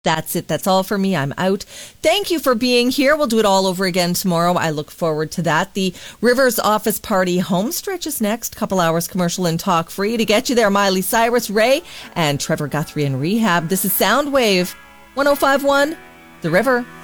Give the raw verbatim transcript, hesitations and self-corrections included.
That's it. That's all for me. I'm out. Thank you for being here. We'll do it all over again tomorrow. I look forward to that. The Rivers Office Party home stretch is next. Couple hours commercial and talk free. To get you there, Miley Cyrus, Ray, and Trevor Guthrie in rehab. This is Soundwave one oh five point one, The River.